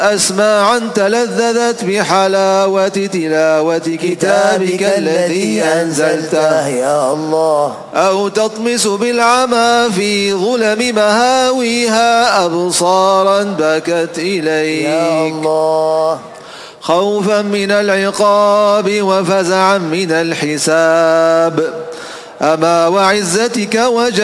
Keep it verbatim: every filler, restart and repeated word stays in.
أسماعا تلذذت بحلاوة تلاوة كتابك الذي أنزلته يا الله. أو تطمس بالعمى في ظلم مهاويها أبصارا بكت إليك يا الله. خوفا من العقاب وفزعا من الحساب. أما وعزتك وجلالك